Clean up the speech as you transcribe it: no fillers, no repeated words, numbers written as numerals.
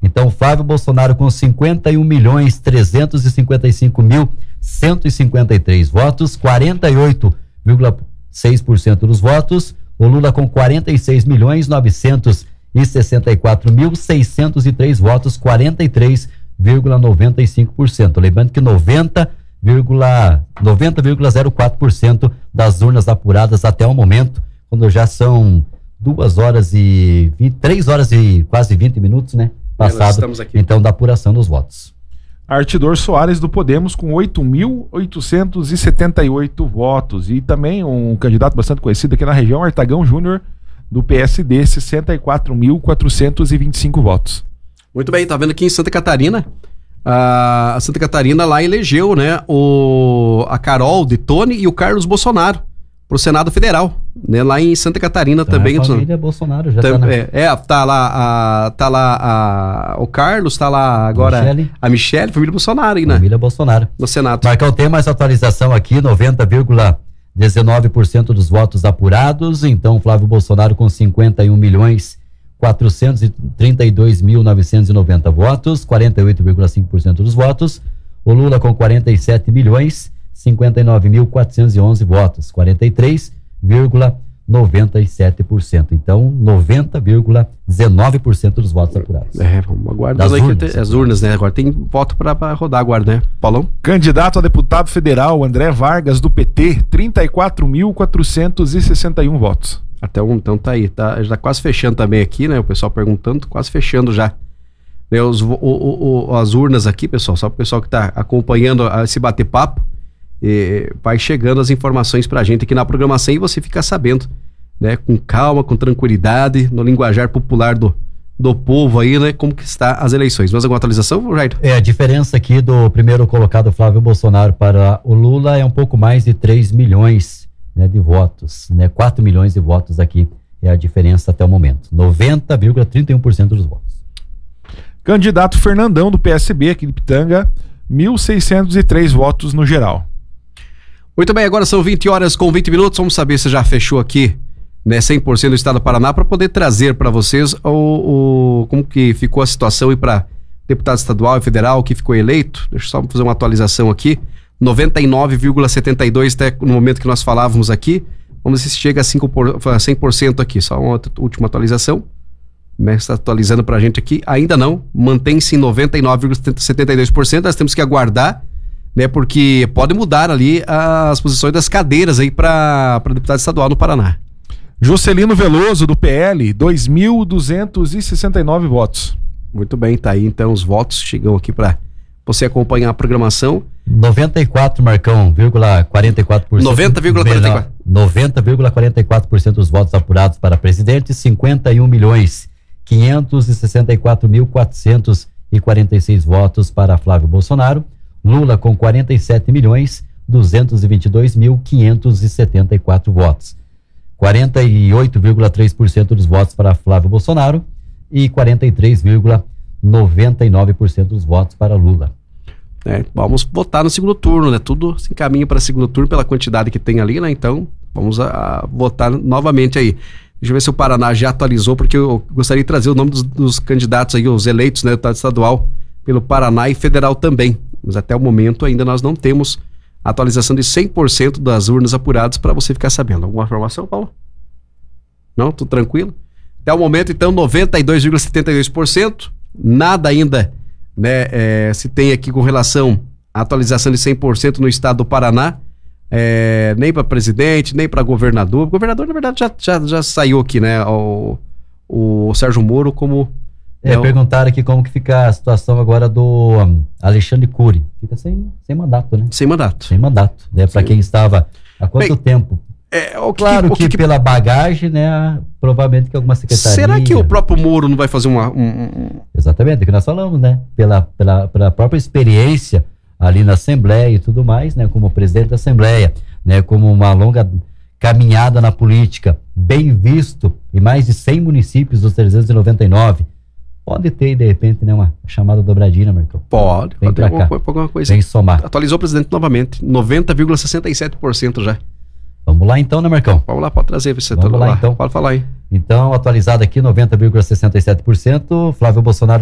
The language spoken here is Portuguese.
Então, Flávio Bolsonaro com 51.355.153 votos, 48,6% dos votos. O Lula com 46.964.603 votos, 43,95%. Lembrando que 90,04% das urnas apuradas até o momento, quando já são 3 horas e quase 20 minutos, né? Passado, então, da apuração dos votos. Artidor Soares do Podemos com 8.878 votos. E também um candidato bastante conhecido aqui na região, Artagão Júnior, do PSD, 64.425 votos. Muito bem, tá vendo aqui em Santa Catarina? A Santa Catarina lá elegeu, né, a Carol de Tone e o Carlos Bolsonaro pro Senado Federal, né, lá em Santa Catarina então também. A família Bolsonaro já tá lá o Carlos, tá lá agora a Michele, família Bolsonaro aí, né? Família Bolsonaro. No Senado. Marcão, tem mais atualização aqui, 90,19% dos votos apurados, então Flávio Bolsonaro com 51.432.990 votos, 48,5% dos votos. O Lula com 47.059.411 votos, 43,97%. Então, 90,19% dos votos apurados. Vamos aguardar as urnas, né? Agora tem voto para rodar agora, né? Paulão? Candidato a deputado federal, André Vargas, do PT, 34.461 votos. Então tá aí, já quase fechando também aqui, né? O pessoal perguntando, quase fechando já. As urnas aqui, pessoal, só o pessoal que tá acompanhando esse bate-papo, vai chegando as informações pra gente aqui na programação e você fica sabendo, né? Com calma, com tranquilidade, no linguajar popular do povo aí, né? Como que está as eleições. Mais alguma atualização, Jair? A diferença aqui do primeiro colocado, Flávio Bolsonaro, para o Lula é um pouco mais de 3 milhões, né, de votos, né? 4 milhões de votos aqui é a diferença até o momento. 90,31% dos votos. Candidato Fernandão, do PSB, aqui de Pitanga, 1.603 votos no geral. Muito bem, agora são 20 horas com 20 minutos. Vamos saber se já fechou aqui, né, 100% do estado do Paraná, para poder trazer para vocês como que ficou a situação aí para deputado estadual e federal que ficou eleito. Deixa eu só fazer uma atualização aqui. 99,72 até no momento que nós falávamos aqui. Vamos ver se chega a 100% aqui. Só uma última atualização. Está atualizando pra gente aqui. Ainda não. Mantém-se em 99,72%. Nós temos que aguardar, né? Porque pode mudar ali as posições das cadeiras aí para deputado estadual no Paraná. Juscelino Veloso, do PL, 2.269 votos. Muito bem, tá aí. Então os votos chegam aqui para você acompanhar a programação. 94, Marcão, 44%. 90,44%. 90,44% dos votos apurados para presidente, 51.564.446 votos para Flávio Bolsonaro. Lula com 47.222.574 votos. 48,3% dos votos para Flávio Bolsonaro e 43,99% dos votos para Lula. Vamos votar no segundo turno, né? Tudo se encaminha para segundo turno pela quantidade que tem ali, né? Então, vamos votar novamente aí. Deixa eu ver se o Paraná já atualizou, porque eu gostaria de trazer o nome dos candidatos aí, os eleitos, né? Deputado estadual pelo Paraná e federal também. Mas até o momento ainda nós não temos atualização de 100% das urnas apuradas para você ficar sabendo. Alguma informação, Paulo? Não? Tudo tranquilo? Até o momento, então, 92,72%. Nada ainda, né, se tem aqui com relação à atualização de 100% no estado do Paraná, nem para presidente, nem para governador. O governador, na verdade, já saiu aqui, né, o Sérgio Moro como... Perguntaram aqui como que fica a situação agora do Alexandre Cury. Fica sem mandato, né? Sem mandato. Sem mandato, né? Para quem estava há quanto tempo? Claro que pela bagagem, né? Provavelmente que alguma secretaria... Será que o próprio Moro não vai fazer Exatamente, é o que nós falamos, né? Pela própria experiência ali na Assembleia e tudo mais, né? Como presidente da Assembleia, né? Como uma longa caminhada na política, bem visto em mais de 100 municípios dos 399. Pode ter, de repente, né, uma chamada dobradinha, Marcão? Pode ter alguma coisa. Vem somar. Atualizou o presidente novamente, 90,67% já. Vamos lá então, né, Marcão? Vamos lá, pode trazer. Você Vamos lá, então. Pode falar aí. Então, atualizado aqui, 90,67%. Flávio Bolsonaro